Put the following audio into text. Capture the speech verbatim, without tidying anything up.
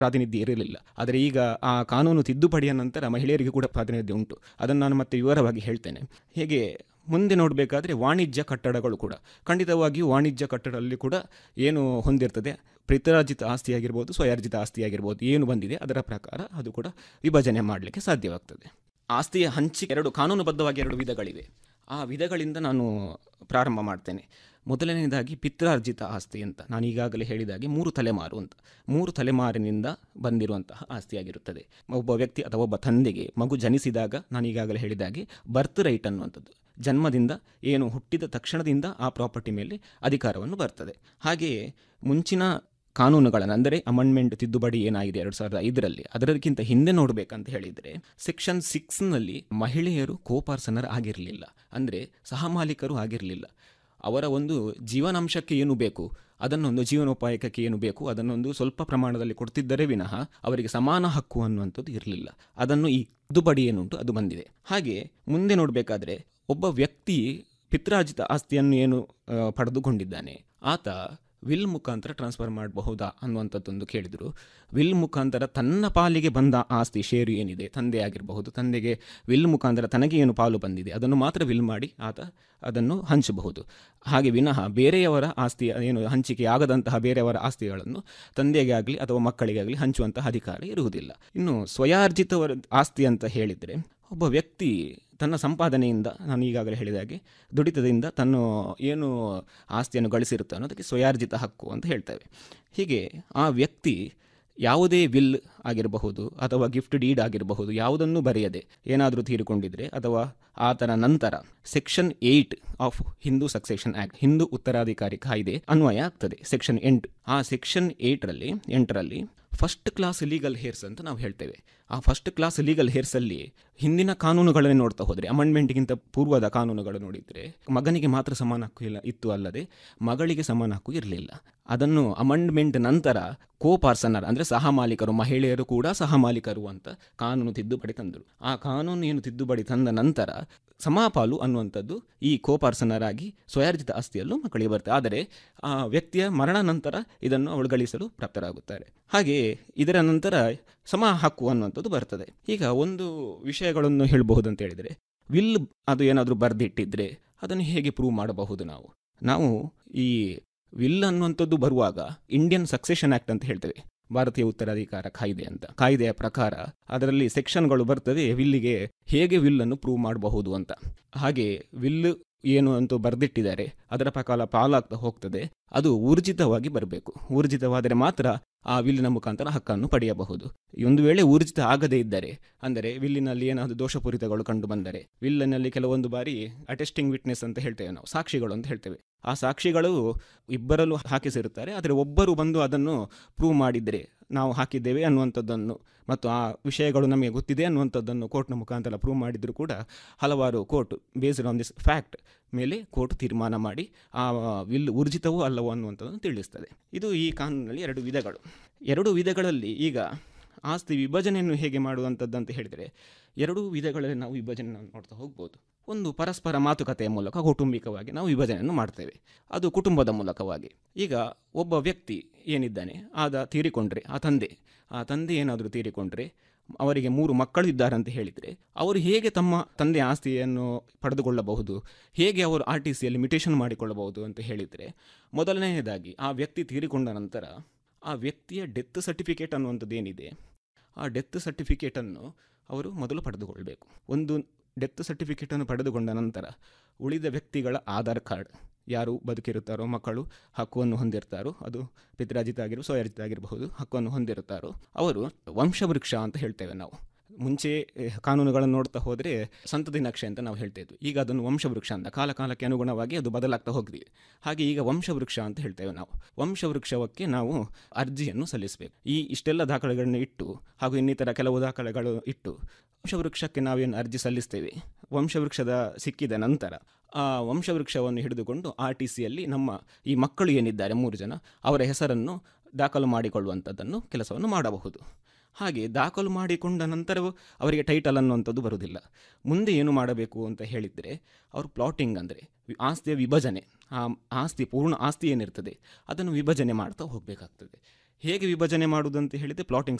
ಪ್ರಾತಿನಿಧ್ಯ ಇರಲಿಲ್ಲ. ಆದರೆ ಈಗ ಆ ಕಾನೂನು ತಿದ್ದುಪಡಿಯ ನಂತರ ಮಹಿಳೆಯರಿಗೆ ಕೂಡ ಪ್ರಾತಿನಿಧ್ಯ ಉಂಟು. ಅದನ್ನು ನಾನು ಮತ್ತೆ ವಿವರವಾಗಿ ಹೇಳ್ತೇನೆ. ಹೇಗೆ ಮುಂದೆ ನೋಡಬೇಕಾದ್ರೆ ವಾಣಿಜ್ಯ ಕಟ್ಟಡಗಳು ಕೂಡ ಖಂಡಿತವಾಗಿಯೂ ವಾಣಿಜ್ಯ ಕಟ್ಟಡದಲ್ಲಿ ಕೂಡ ಏನು ಹೊಂದಿರ್ತದೆ, ಪಿತ್ರಾರ್ಜಿತ ಆಸ್ತಿಯಾಗಿರ್ಬೋದು, ಸ್ವಯಾರ್ಜಿತ ಆಸ್ತಿಯಾಗಿರ್ಬೋದು, ಏನು ಬಂದಿದೆ ಅದರ ಪ್ರಕಾರ ಅದು ಕೂಡ ವಿಭಜನೆ ಮಾಡಲಿಕ್ಕೆ ಸಾಧ್ಯವಾಗ್ತದೆ. ಆಸ್ತಿಯ ಹಂಚಿಕೆ ಎರಡು ಕಾನೂನುಬದ್ಧವಾಗಿ ಎರಡು ವಿಧಗಳಿವೆ. ಆ ವಿಧಗಳಿಂದ ನಾನು ಪ್ರಾರಂಭ ಮಾಡ್ತೇನೆ. ಮೊದಲನೇದಾಗಿ ಪಿತ್ರಾರ್ಜಿತ ಆಸ್ತಿ ಅಂತ ನಾನು ಈಗಾಗಲೇ ಹೇಳಿದಾಗೆ ಮೂರು ತಲೆಮಾರು ಅಂತ ಮೂರು ತಲೆಮಾರಿನಿಂದ ಬಂದಿರುವಂತಹ ಆಸ್ತಿಯಾಗಿರುತ್ತದೆ. ಒಬ್ಬ ವ್ಯಕ್ತಿ ಅಥವಾ ಒಬ್ಬ ತಂದೆಗೆ ಮಗು ಜನಿಸಿದಾಗ ನಾನು ಈಗಾಗಲೇ ಹೇಳಿದಾಗೆ ಬರ್ತ್ ರೈಟ್ ಅನ್ನುವಂಥದ್ದು, ಜನ್ಮದಿಂದ ಏನು ಹುಟ್ಟಿದ ತಕ್ಷಣದಿಂದ ಆ ಪ್ರಾಪರ್ಟಿ ಮೇಲೆ ಅಧಿಕಾರವನ್ನು ಬರ್ತದೆ. ಹಾಗೆಯೇ ಮುಂಚಿನ ಕಾನೂನುಗಳನ್ನು ಅಂದರೆ ಅಮೆಂಡ್ಮೆಂಟ್ ತಿದ್ದುಪಡಿ ಏನಾಗಿದೆ ಎರಡು ಸಾವಿರದ ಐದರಲ್ಲಿ, ಅದರಕ್ಕಿಂತ ಹಿಂದೆ ನೋಡಬೇಕಂತ ಹೇಳಿದರೆ ಸೆಕ್ಷನ್ ಸಿಕ್ಸ್ನಲ್ಲಿ ಮಹಿಳೆಯರು ಕೋಪಾರ್ಸನರ್ ಆಗಿರಲಿಲ್ಲ, ಅಂದರೆ ಸಹಮಾಲೀಕರು ಆಗಿರಲಿಲ್ಲ. ಅವರ ಒಂದು ಜೀವನಾಂಶಕ್ಕೆ ಏನು ಬೇಕು, ಅದನ್ನೊಂದು ಜೀವನೋಪಾಯಕ್ಕೆ ಏನು ಬೇಕು ಅದನ್ನೊಂದು ಸ್ವಲ್ಪ ಪ್ರಮಾಣದಲ್ಲಿ ಕೊಡ್ತಿದ್ದರೆ ವಿನಃ ಅವರಿಗೆ ಸಮಾನ ಹಕ್ಕು ಅನ್ನುವಂಥದ್ದು ಇರಲಿಲ್ಲ. ಅದನ್ನು ಈ ತಿದ್ದುಪಡಿ ಏನುಂಟು ಅದು ಬಂದಿದೆ. ಹಾಗೆ ಮುಂದೆ ನೋಡಬೇಕಾದ್ರೆ ಒಬ್ಬ ವ್ಯಕ್ತಿ ಪಿತ್ರಾರ್ಜಿತ ಆಸ್ತಿಯನ್ನು ಏನು ಪಡೆದುಕೊಂಡಿದ್ದಾನೆ ಆತ ವಿಲ್ ಮುಖಾಂತರ ಟ್ರಾನ್ಸ್ಫರ್ ಮಾಡಬಹುದಾ ಅನ್ನುವಂಥದ್ದೊಂದು ಕೇಳಿದರು. ವಿಲ್ ಮುಖಾಂತರ ತನ್ನ ಪಾಲಿಗೆ ಬಂದ ಆಸ್ತಿ ಷೇರು ಏನಿದೆ, ತಂದೆ ಆಗಿರಬಹುದು, ತಂದೆಗೆ ವಿಲ್ ಮುಖಾಂತರ ತನಗೆ ಏನು ಪಾಲು ಬಂದಿದೆ ಅದನ್ನು ಮಾತ್ರ ವಿಲ್ ಮಾಡಿ ಆತ ಅದನ್ನು ಹಂಚಬಹುದು. ಹಾಗೆ ವಿನಃ ಬೇರೆಯವರ ಆಸ್ತಿ ಏನು ಹಂಚಿಕೆ ಆಗದಂತಹ ಬೇರೆಯವರ ಆಸ್ತಿಗಳನ್ನು ತಂದೆಗೆ ಆಗಲಿ ಅಥವಾ ಮಕ್ಕಳಿಗಾಗಲಿ ಹಂಚುವಂತಹ ಅಧಿಕಾರ ಇರುವುದಿಲ್ಲ. ಇನ್ನು ಸ್ವಯಾರ್ಜಿತ ಆಸ್ತಿ ಅಂತ ಹೇಳಿದರೆ ಒಬ್ಬ ವ್ಯಕ್ತಿ ತನ್ನ ಸಂಪಾದನೆಯಿಂದ, ನಾನು ಈಗಾಗಲೇ ಹೇಳಿದಾಗೆ ದುಡಿತದಿಂದ ತನ್ನ ಏನು ಆಸ್ತಿಯನ್ನು ಗಳಿಸಿರುತ್ತಾನೋ ಅದಕ್ಕೆ ಸ್ವಯಾರ್ಜಿತ ಹಕ್ಕು ಅಂತ ಹೇಳ್ತೇವೆ. ಹೀಗೆ ಆ ವ್ಯಕ್ತಿ ಯಾವುದೇ ವಿಲ್ ಆಗಿರಬಹುದು ಅಥವಾ ಗಿಫ್ಟ್ ಡೀಡ್ ಆಗಿರಬಹುದು ಯಾವುದನ್ನು ಬರೆಯದೆ ಏನಾದರೂ ತೀರಿಕೊಂಡಿದ್ರೆ ಅಥವಾ ಆತನ ನಂತರ section eight of Hindu succession act, Hindu ಉತ್ತರಾಧಿಕಾರಿ ಕಾಯ್ದೆ ಅನ್ವಯ ಆಗ್ತದೆ. ಸೆಕ್ಷನ್ ಎಂಟು, ಆ ಸೆಕ್ಷನ್ ಏಯ್ಟರಲ್ಲಿ ಎಂಟರಲ್ಲಿ ಫಸ್ಟ್ ಕ್ಲಾಸ್ ಲೀಗಲ್ ಹೇರ್ಸ್ ಅಂತ ನಾವು ಹೇಳ್ತೇವೆ. ಆ ಫಸ್ಟ್ ಕ್ಲಾಸ್ ಲೀಗಲ್ ಹೇರ್ಸಲ್ಲಿ ಹಿಂದಿನ ಕಾನೂನುಗಳನ್ನೇ ನೋಡ್ತಾ ಹೋದರೆ, ಅಮೆಂಡ್ಮೆಂಟ್ಗಿಂತ ಪೂರ್ವದ ಕಾನೂನುಗಳು ನೋಡಿದರೆ ಮಗನಿಗೆ ಮಾತ್ರ ಸಮಾನ ಹಕ್ಕು ಇಲ್ಲ ಇತ್ತು, ಅಲ್ಲದೆ ಮಗಳಿಗೆ ಸಮಾನ ಹಕ್ಕು ಇರಲಿಲ್ಲ. ಅದನ್ನು ಅಮೆಂಡ್ಮೆಂಟ್ ನಂತರ ಕೋ ಪಾರ್ಸನರ್ ಅಂದರೆ ಸಹಮಾಲೀಕರು, ಮಹಿಳೆಯರು ಕೂಡ ಸಹಮಾಲೀಕರು ಅಂತ ಕಾನೂನು ತಿದ್ದುಪಡಿ ತಂದರು. ಆ ಕಾನೂನು ಏನು ತಿದ್ದುಪಡಿ ತಂದ ನಂತರ ಸಮಾಪಾಲು ಅನ್ನುವಂಥದ್ದು ಈ ಕೋ ಪಾರ್ಸನರ್ ಆಗಿ ಸ್ವಯಾರ್ಜಿತ ಆಸ್ತಿಯಲ್ಲೂ ಮಕ್ಕಳಿಗೆ ಬರುತ್ತೆ. ಆದರೆ ಆ ವ್ಯಕ್ತಿಯ ಮರಣ ನಂತರ ಇದನ್ನು ಅವಳು ಗಳಿಸಲು ಪ್ರಾಪ್ತರಾಗುತ್ತಾರೆ. ಹಾಗೆಯೇ ಇದರ ನಂತರ ಸಮ ಹಕ್ಕು ಅನ್ನುವಂಥದ್ದು ಬರ್ತದೆ. ಈಗ ಒಂದು ವಿಷಯಗಳನ್ನು ಹೇಳಬಹುದು ಅಂತ ಹೇಳಿದರೆ, ವಿಲ್ ಅದು ಏನಾದರೂ ಬರೆದಿಟ್ಟಿದ್ರೆ ಅದನ್ನು ಹೇಗೆ ಪ್ರೂವ್ ಮಾಡಬಹುದು? ನಾವು ನಾವು ಈ ವಿಲ್ ಅನ್ನುವಂಥದ್ದು ಬರುವಾಗ ಇಂಡಿಯನ್ ಸಕ್ಸೆಷನ್ ಆ್ಯಕ್ಟ್ ಅಂತ ಹೇಳ್ತೇವೆ, ಭಾರತೀಯ ಉತ್ತರಾಧಿಕಾರ ಕಾಯ್ದೆ ಅಂತ. ಕಾಯ್ದೆಯ ಪ್ರಕಾರ ಅದರಲ್ಲಿ ಸೆಕ್ಷನ್ಗಳು ಬರ್ತದೆ ವಿಲ್ಲಿಗೆ ಹೇಗೆ ವಿಲ್ಲನ್ನು ಪ್ರೂವ್ ಮಾಡಬಹುದು ಅಂತ. ಹಾಗೆ ವಿಲ್ ಏನು ಅಂತೂ ಬರೆದಿಟ್ಟಿದ್ದಾರೆ ಅದರ ಪ್ರಕಾರ ಪಾಲಾಗ್ತಾ ಹೋಗ್ತದೆ. ಅದು ಊರ್ಜಿತವಾಗಿ ಬರಬೇಕು. ಊರ್ಜಿತವಾದರೆ ಮಾತ್ರ ಆ ವಿಲ್ಲಿನ ಮುಖಾಂತರ ಹಕ್ಕನ್ನು ಪಡೆಯಬಹುದು. ಒಂದು ವೇಳೆ ಊರ್ಜಿತ ಆಗದೇ ಇದ್ದರೆ, ಅಂದರೆ ವಿಲ್ಲಿನಲ್ಲಿ ಏನಾದರೂ ದೋಷಪೂರಿತಗಳು ಕಂಡು ಬಂದರೆ, ವಿಲ್ಲಿನಲ್ಲಿ ಕೆಲವೊಂದು ಬಾರಿ ಅಟೆಸ್ಟಿಂಗ್ ವಿಟ್ನೆಸ್ ಅಂತ ಹೇಳ್ತೇವೆ ನಾವು, ಸಾಕ್ಷಿಗಳು ಅಂತ ಹೇಳ್ತೇವೆ. ಆ ಸಾಕ್ಷಿಗಳು ಇಬ್ಬರಲ್ಲೂ ಹಾಕಿಸಿರುತ್ತಾರೆ, ಆದರೆ ಒಬ್ಬರು ಬಂದು ಅದನ್ನು ಪ್ರೂವ್ ಮಾಡಿದರೆ ನಾವು ಹಾಕಿದ್ದೇವೆ ಅನ್ನುವಂಥದ್ದನ್ನು ಮತ್ತು ಆ ವಿಷಯಗಳು ನಮಗೆ ಗೊತ್ತಿದೆ ಅನ್ನುವಂಥದ್ದನ್ನು ಕೋರ್ಟ್ನ ಮುಖಾಂತರ ಪ್ರೂವ್ ಮಾಡಿದರೂ ಕೂಡ ಹಲವಾರು court based on this fact ಮೇಲೆ ಕೋರ್ಟ್ ತೀರ್ಮಾನ ಮಾಡಿ ಆ ವಿಲ್ ಊರ್ಜಿತವೂ ಅಲ್ಲವೋ ಅನ್ನುವಂಥದ್ದನ್ನು ತಿಳಿಸ್ತದೆ. ಇದು ಈ ಕಾನೂನಿನಲ್ಲಿ ಎರಡು ವಿಧಗಳು. ಎರಡು ವಿಧಗಳಲ್ಲಿ ಈಗ ಆಸ್ತಿ ವಿಭಜನೆಯನ್ನು ಹೇಗೆ ಮಾಡುವಂಥದ್ದು ಅಂತ ಹೇಳಿದರೆ, ಎರಡೂ ವಿಧಗಳಲ್ಲಿ ನಾವು ವಿಭಜನೆಯನ್ನು ನೋಡ್ತಾ ಹೋಗ್ಬೋದು. ಒಂದು ಪರಸ್ಪರ ಮಾತುಕತೆಯ ಮೂಲಕ ಕೌಟುಂಬಿಕವಾಗಿ ನಾವು ವಿಭಜನೆಯನ್ನು ಮಾಡ್ತೇವೆ, ಅದು ಕುಟುಂಬದ ಮೂಲಕವಾಗಿ. ಈಗ ಒಬ್ಬ ವ್ಯಕ್ತಿ ಏನಿದ್ದಾನೆ ಆದ ತೀರಿಕೊಂಡ್ರೆ, ಆ ತಂದೆ ಆ ತಂದೆ ಏನಾದರೂ ತೀರಿಕೊಂಡ್ರೆ ಅವರಿಗೆ ಮೂರು ಮಕ್ಕಳು ಇದ್ದಾರೆ ಅಂತ ಹೇಳಿದರೆ, ಅವರು ಹೇಗೆ ತಮ್ಮ ತಂದೆ ಆಸ್ತಿಯನ್ನು ಪಡೆದುಕೊಳ್ಳಬಹುದು, ಹೇಗೆ ಅವರು ಆರ್ ಟಿ ಸಿಯಲ್ಲಿ ಮಿಟೇಷನ್ ಮಾಡಿಕೊಳ್ಳಬಹುದು ಅಂತ ಹೇಳಿದರೆ, ಮೊದಲನೆಯದಾಗಿ ಆ ವ್ಯಕ್ತಿ ತೀರಿಕೊಂಡ ನಂತರ ಆ ವ್ಯಕ್ತಿಯ ಡೆತ್ ಸರ್ಟಿಫಿಕೇಟ್ ಅನ್ನುವಂಥದ್ದು ಏನಿದೆ, ಆ ಡೆತ್ ಸರ್ಟಿಫಿಕೇಟನ್ನು ಅವರು ಮೊದಲು ಪಡೆದುಕೊಳ್ಬೇಕು. ಒಂದು ಡೆತ್ ಸರ್ಟಿಫಿಕೇಟನ್ನು ಪಡೆದುಕೊಂಡ ನಂತರ ಉಳಿದ ವ್ಯಕ್ತಿಗಳ ಆಧಾರ್ ಕಾರ್ಡ್, ಯಾರು ಬದುಕಿರುತ್ತಾರೋ ಮಕ್ಕಳು ಹಕ್ಕನ್ನು ಹೊಂದಿರ್ತಾರೋ, ಅದು ಪಿತ್ರಾರ್ಜಿತ ಆಗಿರೋ ಸ್ವಯಾರ್ಜಿತ ಆಗಿರಬಹುದು, ಹಕ್ಕನ್ನು ಹೊಂದಿರುತ್ತಾರೋ ಅವರು ವಂಶವೃಕ್ಷ ಅಂತ ಹೇಳ್ತೇವೆ ನಾವು. ಮುಂಚೆ ಕಾನೂನುಗಳನ್ನು ನೋಡ್ತಾ ಹೋದರೆ ಸಂತತಿ ನಕ್ಷೆ ಅಂತ ನಾವು ಹೇಳ್ತಾ ಇದ್ವಿ. ಈಗ ಅದನ್ನು ವಂಶವೃಕ್ಷ ಅಂತ ಕಾಲ ಕಾಲಕ್ಕೆ ಅನುಗುಣವಾಗಿ ಅದು ಬದಲಾಗ್ತಾ ಹೋಗಿದೆ. ಹಾಗೆ ಈಗ ವಂಶವೃಕ್ಷ ಅಂತ ಹೇಳ್ತೇವೆ ನಾವು. ವಂಶವೃಕ್ಷಕ್ಕೆ ನಾವು ಅರ್ಜಿಯನ್ನು ಸಲ್ಲಿಸಬೇಕು. ಈ ಇಷ್ಟೆಲ್ಲ ದಾಖಲೆಗಳನ್ನು ಇಟ್ಟು ಹಾಗೂ ಇನ್ನಿತರ ಕೆಲವು ದಾಖಲೆಗಳು ಇಟ್ಟು ವಂಶವೃಕ್ಷಕ್ಕೆ ನಾವೇನು ಅರ್ಜಿ ಸಲ್ಲಿಸ್ತೇವೆ, ವಂಶವೃಕ್ಷದ ಸಿಕ್ಕಿದ ನಂತರ ಆ ವಂಶವೃಕ್ಷವನ್ನು ಹಿಡಿದುಕೊಂಡು ಆರ್ ಟಿ ಸಿಯಲ್ಲಿ ನಮ್ಮ ಈ ಮಕ್ಕಳು ಏನಿದ್ದಾರೆ ಮೂರು ಜನ ಅವರ ಹೆಸರನ್ನು ದಾಖಲು ಮಾಡಿಕೊಳ್ಳುವಂಥದ್ದನ್ನು ಕೆಲಸವನ್ನು ಮಾಡಬಹುದು. ಹಾಗೆ ದಾಖಲು ಮಾಡಿಕೊಂಡ ನಂತರವೂ ಅವರಿಗೆ ಟೈಟಲ್ ಅನ್ನುವಂಥದ್ದು ಬರುವುದಿಲ್ಲ. ಮುಂದೆ ಏನು ಮಾಡಬೇಕು ಅಂತ ಹೇಳಿದರೆ, ಅವರು ಪ್ಲಾಟಿಂಗ್ ಅಂದರೆ ಆಸ್ತಿಯ ವಿಭಜನೆ, ಆ ಆಸ್ತಿ ಪೂರ್ಣ ಆಸ್ತಿ ಏನಿರ್ತದೆ ಅದನ್ನು ವಿಭಜನೆ ಮಾಡ್ತಾ ಹೋಗಬೇಕಾಗ್ತದೆ. ಹೇಗೆ ವಿಭಜನೆ ಮಾಡುವುದಂತ ಹೇಳಿದರೆ ಪ್ಲಾಟಿಂಗ್